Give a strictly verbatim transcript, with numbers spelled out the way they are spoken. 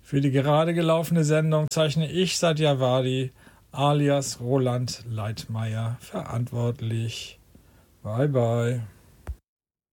Für die gerade gelaufene Sendung zeichne ich Satya Wadi alias Roland Leitmeier verantwortlich. Bye bye.